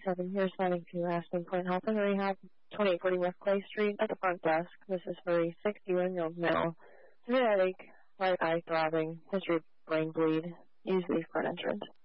7 here, signing to Aspen Point Health and Rehab, 2840 West Clay Street at the front desk. This is for a 61-year-old male. Severe headache, right eye throbbing, history of brain bleed. Use the front entrance.